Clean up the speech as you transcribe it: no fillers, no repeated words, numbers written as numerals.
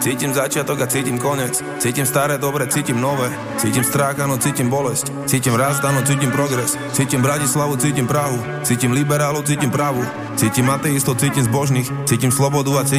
Cítim začiatok a cítim koniec. Cítim staré, dobre, cítim nové. Cítim strach, áno, cítim bolesť. Cítim rast, áno, cítim progres. Cítim Bratislavu, cítim Prahu. Cítim liberálov, cítim pravu. Cítim ateistov, cítim zbožných. Cítim slobodu a cítim